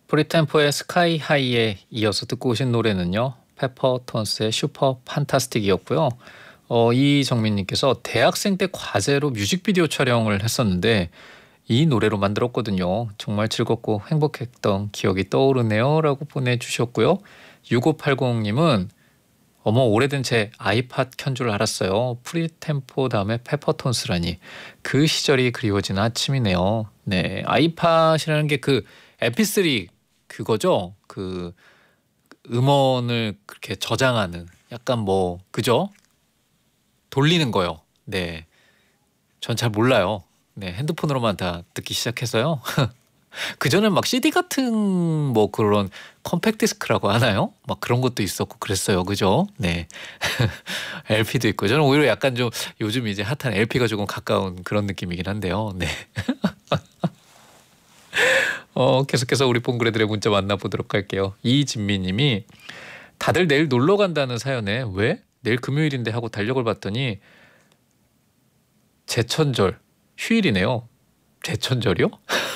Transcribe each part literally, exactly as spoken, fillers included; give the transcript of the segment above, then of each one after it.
프리템포의 스카이 하이에 이어서 듣고 오신 노래는요, 페퍼톤스의 슈퍼 판타스틱이었고요. 어, 이정민님께서 대학생 때 과제로 뮤직비디오 촬영을 했었는데 이 노래로 만들었거든요. 정말 즐겁고 행복했던 기억이 떠오르네요 라고 보내주셨고요. 육오팔공님은 어머, 오래된 제 아이팟 켠 줄 알았어요. 프리템포 다음에 페퍼톤스라니. 그 시절이 그리워지는 아침이네요. 네, 아이팟이라는 게 그 엠피쓰리 그거죠. 그 음원을 그렇게 저장하는 약간 뭐 그죠? 돌리는 거요. 네, 전 잘 몰라요. 네, 핸드폰으로만 다 듣기 시작해서요. 그 전엔 막 씨디 같은 뭐 그런 컴팩트 디스크라고 하나요? 막 그런 것도 있었고 그랬어요. 그죠? 네. 엘피도 있고 저는 오히려 약간 좀 요즘 이제 핫한 엘피가 조금 가까운 그런 느낌이긴 한데요. 네. 어, 계속해서 우리 뽕그레들의 문자 만나보도록 할게요. 이진미 님이 다들 내일 놀러 간다는 사연에 왜? 내일 금요일인데 하고 달력을 봤더니 제천절 휴일이네요. 제천절이요?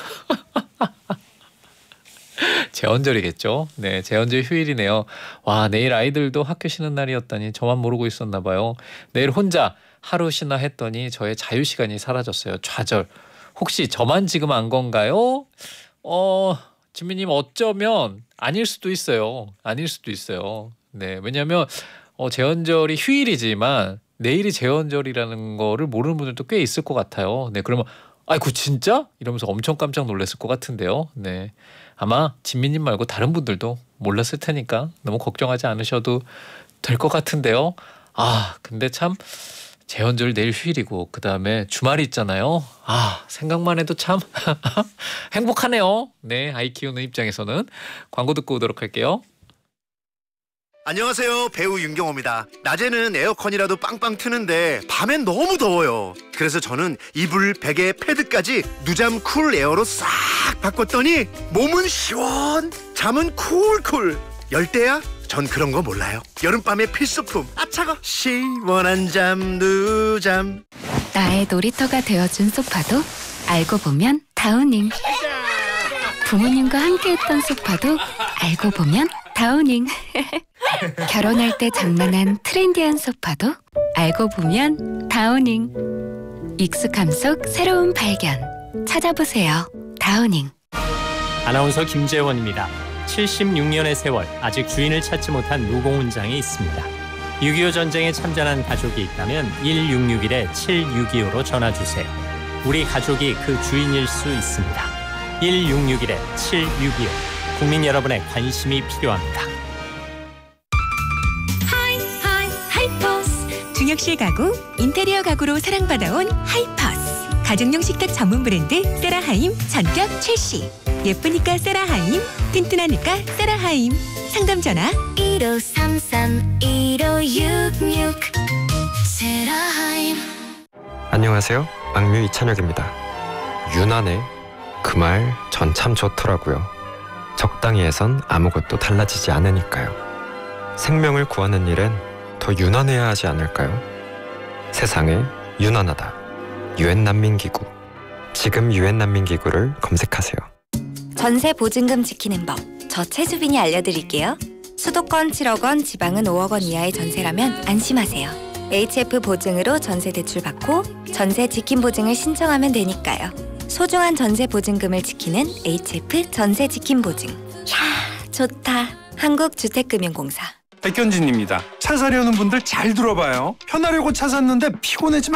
제헌절이겠죠. 네, 제헌절 휴일이네요. 와, 내일 아이들도 학교 쉬는 날이었다니 저만 모르고 있었나 봐요. 내일 혼자 하루 쉬나 했더니 저의 자유시간이 사라졌어요. 좌절. 혹시 저만 지금 안 건가요? 어, 진미님 어쩌면 아닐 수도 있어요. 아닐 수도 있어요. 네, 왜냐하면 어, 제헌절이 휴일이지만 내일이 제헌절이라는 거를 모르는 분들도 꽤 있을 것 같아요. 네, 그러면 아이고 진짜? 이러면서 엄청 깜짝 놀랐을 것 같은데요. 네, 아마 진미님 말고 다른 분들도 몰랐을 테니까 너무 걱정하지 않으셔도 될 것 같은데요. 아, 근데 참 제헌절 내일 휴일이고 그 다음에 주말이 있잖아요. 아, 생각만 해도 참 행복하네요. 네, 아이 키우는 입장에서는. 광고 듣고 오도록 할게요. 안녕하세요, 배우 윤경호입니다. 낮에는 에어컨이라도 빵빵 트는데 밤엔 너무 더워요. 그래서 저는 이불, 베개, 패드까지 누잠 쿨 에어로 싹 바꿨더니 몸은 시원, 잠은 쿨쿨. 열대야? 전 그런 거 몰라요. 여름밤의 필수품. 아 차가. 시원한 잠 누잠. 나의 놀이터가 되어준 소파도 알고 보면 다우닝. 부모님과 함께했던 소파도 알고 보면 다우닝. 결혼할 때 장만한 트렌디한 소파도 알고 보면 다우닝. 익숙함 속 새로운 발견. 찾아보세요. 다우닝. 아나운서 김재원입니다. 칠십육 년의 세월, 아직 주인을 찾지 못한 무공훈장이 있습니다. 육이오 전쟁에 참전한 가족이 있다면 일육육일 칠육이오로 전화주세요. 우리 가족이 그 주인일 수 있습니다. 일육육일 칠육이오. 국민 여러분의 관심이 필요합니다. 중역실 가구, 인테리어 가구로 사랑받아온 하이퍼스. 가정용 식탁 전문 브랜드 세라하임 전격 출시. 예쁘니까 세라하임, 튼튼하니까 세라하임. 상담 전화 일오삼삼 일오육육. 세라하임. 안녕하세요, 악뮤 이찬혁입니다. 유난해 그 말 전 참 좋더라고요. 적당히 해선 아무것도 달라지지 않으니까요. 생명을 구하는 일엔 더 유난해야 하지 않을까요? 세상에 유난하다. 유엔 난민기구. 지금 유엔 난민기구를 검색하세요. 전세 보증금 지키는 법, 저 최수빈이 알려드릴게요. 수도권 칠억 원, 지방은 오억 원 이하의 전세라면 안심하세요. 에이치에프 보증으로 전세 대출 받고 전세 지킴 보증을 신청하면 되니까요. 소중한 전세 보증금을 지키는 에이치에프 전세 지킴 보증. 야, 좋다. 한국주택금융공사. 백현진입니다. 차 사려는 분들 잘 들어봐요. 편하려고 차 샀는데 피곤해지면